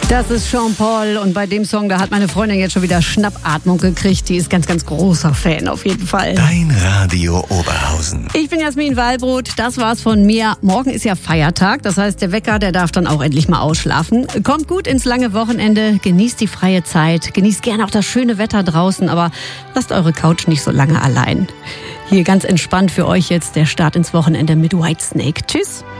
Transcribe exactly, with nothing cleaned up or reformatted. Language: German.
Das ist Sean Paul und bei dem Song, da hat meine Freundin jetzt schon wieder Schnappatmung gekriegt. Die ist ganz, ganz großer Fan auf jeden Fall. Dein Radio Oberhausen. Ich bin Jasmin Wallbrot, das war's von mir. Morgen ist ja Feiertag, das heißt der Wecker, der darf dann auch endlich mal ausschlafen. Kommt gut ins lange Wochenende, genießt die freie Zeit, genießt gerne auch das schöne Wetter draußen, aber lasst eure Couch nicht so lange allein. Hier ganz entspannt für euch jetzt der Start ins Wochenende mit Whitesnake. Tschüss.